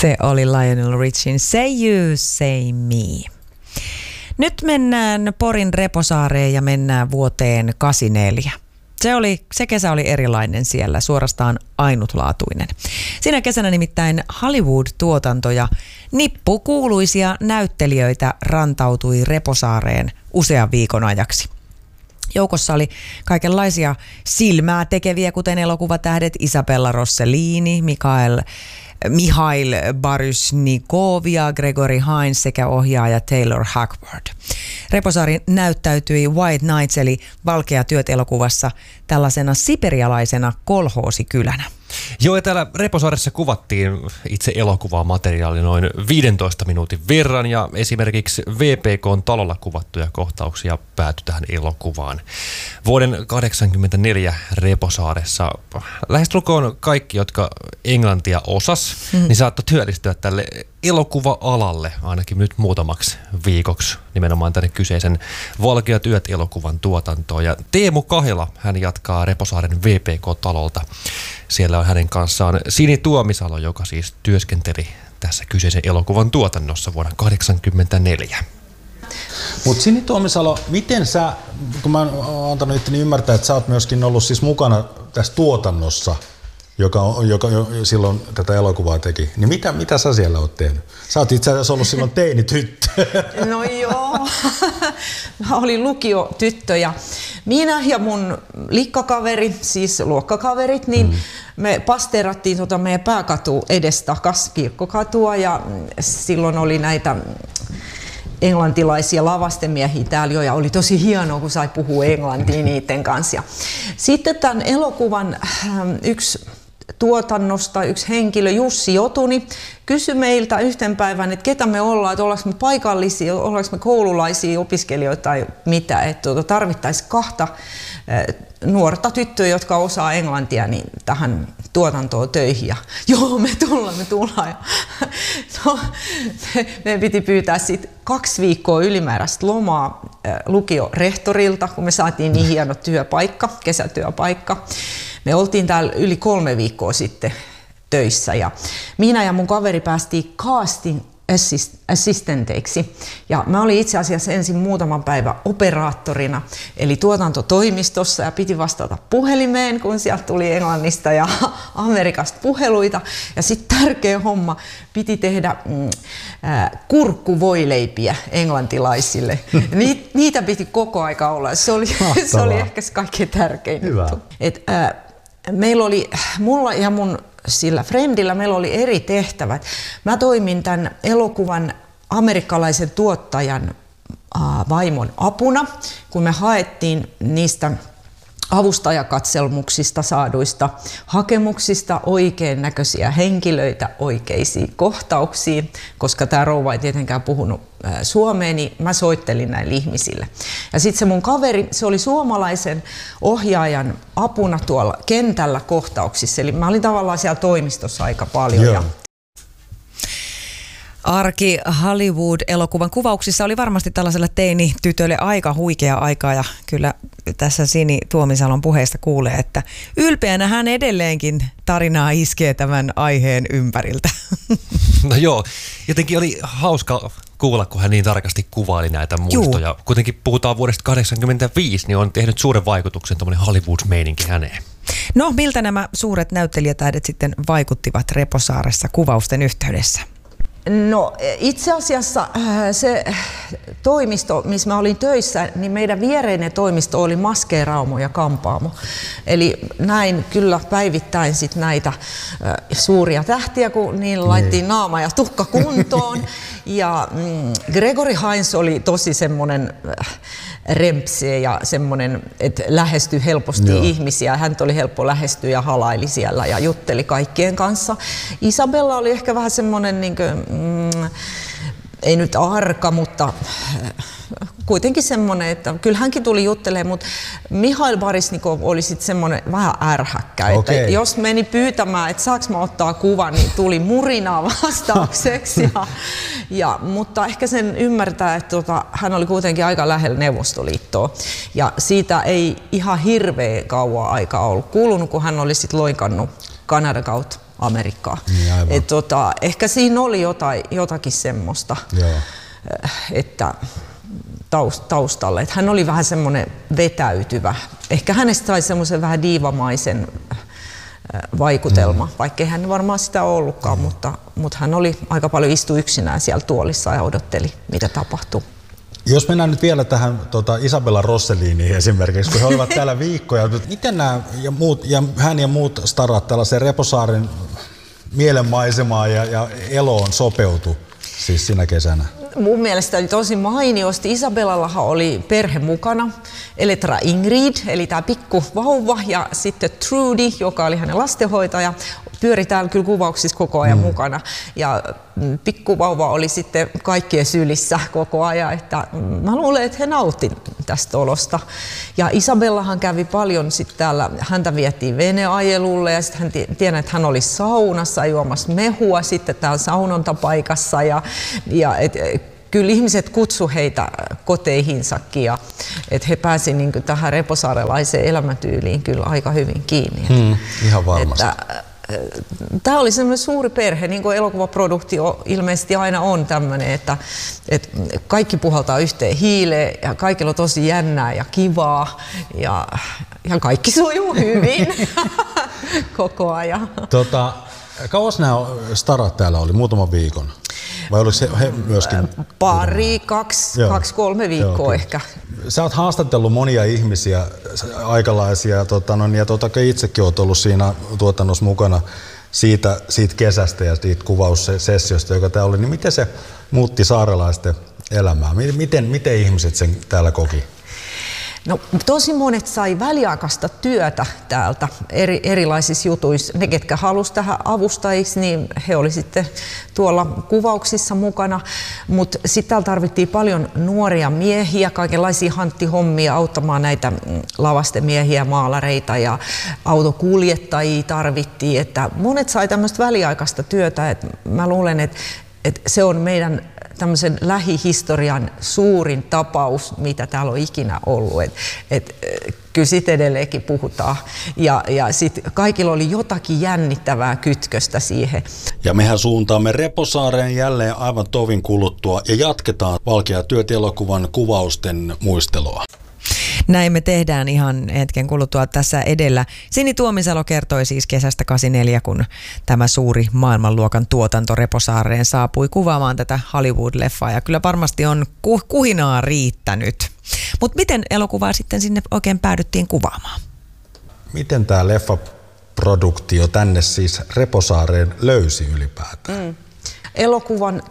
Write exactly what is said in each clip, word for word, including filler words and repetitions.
Se oli Lionel Richin Say You, Say Me. Nyt mennään Porin Reposaareen ja mennään vuoteen kahdeksankymmentäneljä. Se, oli, se kesä oli erilainen siellä, suorastaan ainutlaatuinen. Siinä kesänä nimittäin Hollywood-tuotanto ja nippukuuluisia näyttelijöitä rantautui Reposaareen usean viikon ajaksi. Joukossa oli kaikenlaisia silmää tekeviä, kuten elokuvatähdet Isabella Rossellini, Mikael, Mihail Baryshnikov ja Gregory Hines sekä ohjaaja Taylor Hackford. Reposaari näyttäytyi White Nights eli Valkea työt -elokuvassa tällaisena siperialaisena kolhoosikylänä. Joo, ja täällä Reposaaressa kuvattiin itse elokuvaa materiaali noin viidentoista minuutin verran, ja esimerkiksi V P K:n talolla kuvattuja kohtauksia päätyi tähän elokuvaan. Vuoden kahdeksankymmentäneljä Reposaaressa lähestulkoon kaikki, jotka englantia osas, mm. niin saattoi työllistyä tälle elokuva-alalle ainakin nyt muutamaksi viikoksi nimenomaan tänne kyseisen Valkea työt -elokuvan tuotantoon. Ja Teemu Kahila, hän jatkaa Reposaaren V P K-talolta. Siellä on hänen kanssaan Sini Tuomisalo, joka siis työskenteli tässä kyseisen elokuvan tuotannossa vuonna kahdeksankymmentäneljä. Mutta Sini Tuomisalo, miten sä, kun mä oon antanut itteni ymmärtää, että sä oot myöskin ollut siis mukana tässä tuotannossa, joka, joka silloin tätä elokuvaa teki, niin mitä, mitä sä siellä oot tehnyt? Sä oot itse asiassa ollut silloin teinityttö. No joo, mä olin lukiotyttö ja minä ja mun likkakaveri, siis luokkakaverit, niin mm. me pasteerattiin tuota meidän pääkatu edestakas Kirkkokatua ja silloin oli näitä englantilaisia lavastemiehiä täällä jo ja oli tosi hienoa, kun sai puhua englantia niiden kanssa. Ja sitten tämän elokuvan yksi tuotannosta yksi henkilö, Jussi Jotuni, kysyi meiltä yhten päivän, että ketä me ollaan, että ollaanko me paikallisia, ollaanko me koululaisia opiskelijoita tai mitä, että tarvittaisiin kahta nuorta tyttöä, jotka osaa englantia, niin tähän tuotantoon töihin. Ja, joo, me tullaan, me tullaan. Ja, no, me, meidän piti pyytää sitten kaksi viikkoa ylimääräistä lomaa äh, lukiorehtorilta, kun me saatiin niin hieno työpaikka, kesätyöpaikka. Me oltiin täällä yli kolme viikkoa sitten töissä ja minä ja mun kaveri päästiin casting assistenteiksi. Ja mä olin itse asiassa ensin muutaman päivän operaattorina, eli tuotantotoimistossa ja piti vastata puhelimeen, kun sieltä tuli Englannista ja Amerikasta puheluita. Ja sitten tärkeä homma, piti tehdä mm, äh, kurkkuvoileipiä englantilaisille. Ni, niitä piti koko aika olla. Se oli, se oli ehkä se kaikkein tärkein juttu. Et, äh, meillä oli, mulla ja mun sillä friendillä meillä oli eri tehtävät. Mä toimin tämän elokuvan amerikkalaisen tuottajan ää, vaimon apuna, kun me haettiin niistä avustajakatselmuksista saaduista hakemuksista oikein näköisiä henkilöitä oikeisiin kohtauksiin, koska tämä rouva ei tietenkään puhunut ää, suomea, niin mä soittelin näille ihmisille. Ja sitten se mun kaveri, se oli suomalaisen ohjaajan apuna tuolla kentällä kohtauksissa, eli mä olin tavallaan siellä toimistossa aika paljon. Ja arki Hollywood-elokuvan kuvauksissa oli varmasti tällaiselle teini-tytölle aika huikea aika ja kyllä tässä Sini Tuomisalon puheesta kuulee, että ylpeänä hän edelleenkin tarinaa iskee tämän aiheen ympäriltä. No joo, jotenkin oli hauska kuulla, kun hän niin tarkasti kuvaili näitä muistoja. Juu. Kuitenkin puhutaan vuodesta kahdeksankymmentäviisi, niin on tehnyt suuren vaikutuksen tuommoinen Hollywood-meininki häneen. No miltä nämä suuret näyttelijätähdet sitten vaikuttivat Reposaaressa kuvausten yhteydessä? No itse asiassa se toimisto, missä mä olin töissä, niin meidän viereinen toimisto oli Maskeeraumo ja Kampaamo. Eli näin kyllä päivittäin sit näitä suuria tähtiä, kun niillä laittiin naama ja tukka kuntoon. Ja mm, Gregory Hines oli tosi semmoinen rempsee ja semmoinen, että lähestyi helposti Joo. ihmisiä. Häntä oli helppo lähestyä ja halaili siellä ja jutteli kaikkien kanssa. Isabella oli ehkä vähän semmoinen, niin kuin, mm, ei nyt arka, mutta kuitenkin semmoinen, että kyllä hänkin tuli juttelemaan, mutta Mihail Baryshnikov oli sitten semmoinen vähän ärhäkkä. Okay. Että jos meni pyytämään, että saaks mä ottaa kuvan, niin tuli murinaa vastaukseksi. Ja, ja, mutta ehkä sen ymmärtää, että tota, hän oli kuitenkin aika lähellä Neuvostoliittoa. Ja siitä ei ihan hirveän kauan aikaa ollut kulunut, kun hän oli sitten loikannut Kanadan kautta Amerikkaa. Niin, aivan. Et tota, ehkä siinä oli jotain, jotakin semmoista, Joo. että taustalle. Että hän oli vähän semmoinen vetäytyvä. Ehkä hänestä sai semmoisen vähän diivamaisen vaikutelma, mm. vaikkei hän varmaan sitä ollutkaan, mm. mutta, mutta hän oli aika paljon istu yksinään siellä tuolissa ja odotteli, mitä tapahtuu. Jos mennään nyt vielä tähän tota, Isabella Rosselliniin esimerkiksi, kun he olivat täällä viikkoja, miten nämä ja, muut, ja hän ja muut starat tällaiseen Reposaaren mielenmaisemaan ja, ja eloon sopeutu siis sinä kesänä? Mun mielestä oli tosi mainiosti. Isabellallahan oli perhe mukana. Eletra Ingrid, eli tämä pikku vauva, ja sitten Trudy, joka oli hänen lastenhoitaja, pyöri täällä kyllä kuvauksissa koko ajan mm. mukana. Ja pikkuvauva oli sitten kaikkien sylissä koko ajan, että mä luulen, että he nautti tästä olosta. Ja Isabellahan kävi paljon sitten täällä, häntä vietiin veneajelulle ja sitten hän tiedän, että hän oli saunassa juomassa mehua sitten täällä saunontapaikassa ja, ja et, kyllä ihmiset kutsu heitä koteihinsakin ja että he pääsivät niin kuin tähän reposaarelaiseen elämäntyyliin kyllä aika hyvin kiinni. Hmm, ihan varmasti. Että, tämä oli semmoinen suuri perhe, niin kuin elokuvaproduktio ilmeisesti aina on tämmöinen, että, että kaikki puhaltaa yhteen hiileen ja kaikilla on tosi jännää ja kivaa ja, ja kaikki sujuu hyvin koko ajan. Tota, kauas nämä starat täällä oli? Muutaman viikon? Vai oliko se he myöskin? Pari, kaksi, joo. kaksi, kolme viikkoa joo, ehkä. Sä oot haastatellut monia ihmisiä, aikalaisia, ja, tota, no, ja tota, itsekin oot ollut siinä tuotannossa mukana siitä, siitä kesästä ja siitä kuvaussessiosta, joka täällä oli. Niin miten se muutti saarelaisten elämää? Miten, miten ihmiset sen täällä koki? No, tosi monet sai väliaikaista työtä täältä eri, erilaisissa jutuissa. Ne, ketkä halusi tähän avustajiksi, niin he oli sitten tuolla kuvauksissa mukana. Mutta sitten täällä tarvittiin paljon nuoria miehiä, kaikenlaisia hanttihommia auttamaan näitä lavastemiehiä, maalareita ja autokuljettajia tarvittiin. Että monet sai tämmöistä väliaikaista työtä. Et mä luulen, että et se on meidän tämmöisen lähihistorian suurin tapaus, mitä täällä on ikinä ollut. Et, et, kyllä siitä edelleenkin puhutaan. Ja, ja sitten kaikilla oli jotakin jännittävää kytköstä siihen. Ja mehän suuntaamme Reposaareen jälleen aivan tovin kuluttua ja jatketaan Valkea työt -elokuvan kuvausten muistelua. Näin me tehdään ihan hetken kuluttua tässä edellä. Sini Tuomisalo kertoi siis kesästä kahdeksankymmentäneljä, kun tämä suuri maailmanluokan tuotanto Reposaareen saapui kuvaamaan tätä Hollywood-leffaa. Ja kyllä varmasti on kuhinaa riittänyt. Mutta miten elokuvaa sitten sinne oikein päädyttiin kuvaamaan? Miten tämä leffaproduktio tänne siis Reposaareen löysi ylipäätään? Mm. Elokuvan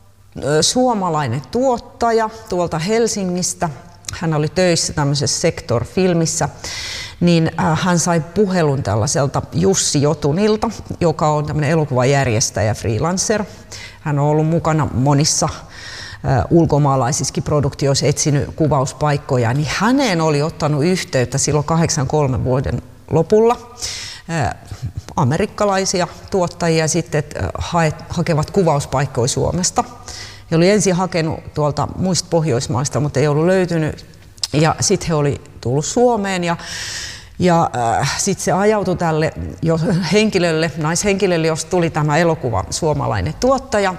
ö, suomalainen tuottaja tuolta Helsingistä, hän oli töissä tämmöisessä Sektor-filmissä, niin hän sai puhelun tällaiselta Jussi Jotunilta, joka on tämmöinen elokuvajärjestäjä, freelancer. Hän on ollut mukana monissa ulkomaalaisissakin produktioissa, etsinyt kuvauspaikkoja, niin häneen oli ottanut yhteyttä silloin kahdeksankymmentäkolme vuoden lopulla amerikkalaisia tuottajia sitten, että hakevat kuvauspaikkoja Suomesta. He oli ensin hakenut tuolta muista Pohjoismaista, mutta ei ollut löytynyt. Ja sitten he oli tullut Suomeen ja, ja äh, sitten se ajautui tälle jo henkilölle, naishenkilölle, jos tuli tämä elokuva suomalainen tuottaja,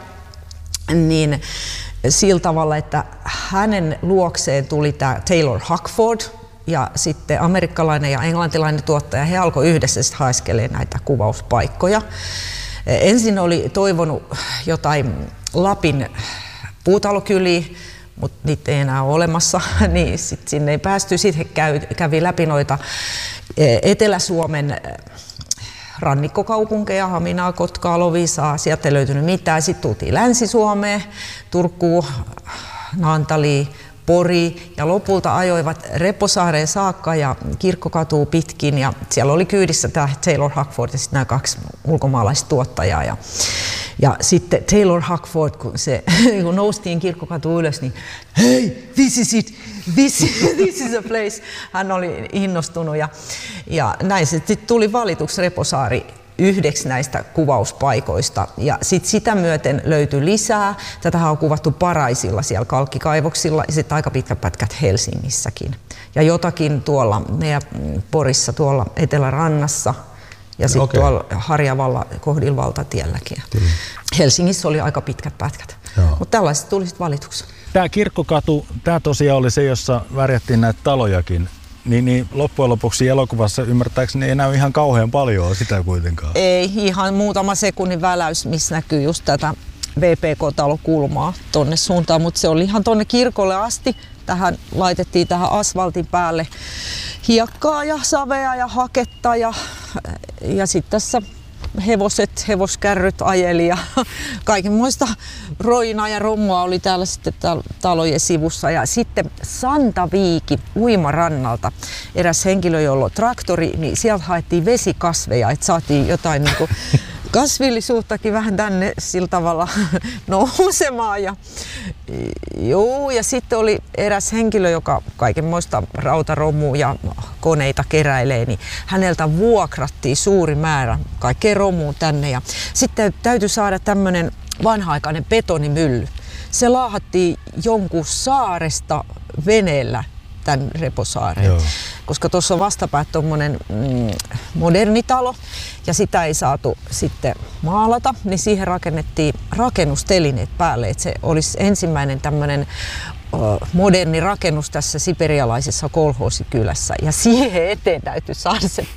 niin sillä tavalla, että hänen luokseen tuli tämä Taylor Hackford ja sitten amerikkalainen ja englantilainen tuottaja. He alkoi yhdessä sitten haiskelemaan näitä kuvauspaikkoja. Ensin oli toivonut jotain Lapin puutalokyliä, mutta niitä ei enää ole olemassa, niin sit sinne ei päästy. Sitten he käy, kävi läpi noita Etelä-Suomen rannikkokaupunkeja, Haminaa, Kotkaa, Loviisaa, sieltä ei löytynyt mitään. Sitten tultiin Länsi-Suomeen, Turkuun, Naantaliin, Pori ja lopulta ajoivat Reposaareen saakka ja Kirkkokatua pitkin ja siellä oli kyydissä tämä Taylor Hackford ja sitten nämä kaksi ulkomaalaista tuottajaa. Ja, ja sitten Taylor Hackford, kun se kun noustiin Kirkkokatua ylös, niin hei, this is it, this, this is a place. Hän oli innostunut ja, ja näin se sitten tuli valituksi Reposaari yhdeksi näistä kuvauspaikoista. Ja sit sitä myöten löytyi lisää. Tätähän on kuvattu Paraisilla siellä kalkkikaivoksilla ja sitten aika pitkät pätkät Helsingissäkin. Ja jotakin tuolla meidän Porissa tuolla Etelärannassa Ja sitten Okei. tuolla Harjavalla kohdilla valtatielläkin. Kyllä. Helsingissä oli aika pitkät pätkät, mutta tällaiset tuli sitten valituksi. Tämä Kirkkokatu, tämä tosiaan oli se, jossa värjättiin näitä talojakin. Niin, niin loppujen lopuksi elokuvassa ymmärtääkseni ei näy ihan kauhean paljon sitä kuitenkaan. Ei, ihan muutama sekunnin väläys, missä näkyy just tätä V P K-talokulmaa tonne suuntaan, mutta se oli ihan tonne kirkolle asti. Tähän laitettiin tähän asfaltin päälle hiekkaa ja savea ja haketta ja, ja sitten tässä hevoset, hevoskärryt ajeli ja kaikenmoista roinaa ja rommua oli täällä sitten talojen sivussa. Ja sitten Santaviiki uimarannalta eräs henkilö, jolla on traktori, niin sieltä haettiin vesikasveja, että saatiin jotain niin kuin kasvillisuuttakin vähän tänne sillä tavalla nousemaan. Ja, joo, ja sitten oli eräs henkilö, joka kaikenmoista rautaromua ja koneita keräilee, niin häneltä vuokrattiin suuri määrä kaikkea romua tänne. Ja sitten täytyy saada tämmöinen vanha-aikainen betonimylly. Se laahattiin jonkun saaresta veneellä tämän Reposaareen. Joo. Koska tuossa on vastapäät tuommoinen mm, moderni talo ja sitä ei saatu sitten maalata, niin siihen rakennettiin rakennustelineet päälle, että se olisi ensimmäinen tämmöinen moderni rakennus tässä siperialaisessa kolhoosikylässä ja siihen eteen täytyy saada se